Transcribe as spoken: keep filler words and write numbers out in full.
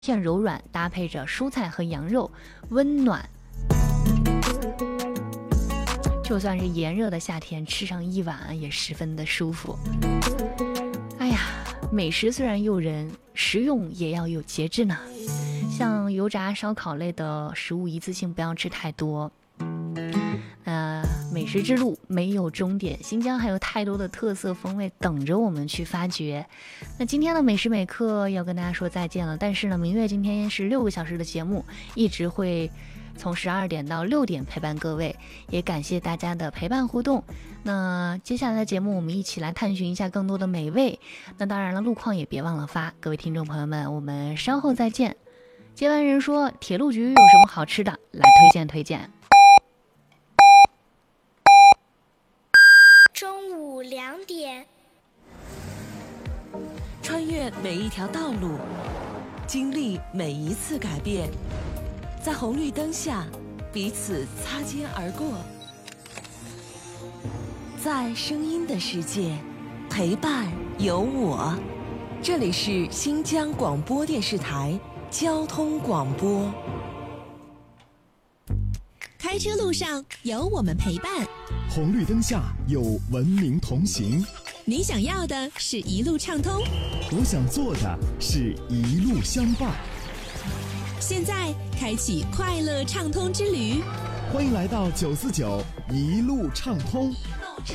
片柔软，搭配着蔬菜和羊肉，温暖。就算是炎热的夏天，吃上一碗也十分的舒服。哎呀，美食虽然诱人，食用也要有节制呢。像油炸、烧烤类的食物，一次性不要吃太多。呃，美食之路没有终点，新疆还有太多的特色风味等着我们去发掘。那今天的美食美课要跟大家说再见了，但是呢，明月今天是六个小时的节目，一直会从十二点到六点陪伴各位，也感谢大家的陪伴互动。那接下来的节目，我们一起来探寻一下更多的美味。那当然了，路况也别忘了发。各位听众朋友们，我们稍后再见。接班人说，铁路局有什么好吃的？来推荐推荐。 中午两点， 穿越每一条道路，经历每一次改变，在红绿灯下彼此擦肩而过，在声音的世界陪伴有我。这里是新疆广播电视台交通广播。 开车路上有我们陪伴， 红绿灯下有文明同行。 你想要的是一路畅通， 我想做的是一路相伴。 现在开启快乐畅通之旅， 欢迎来到九四九一路畅通。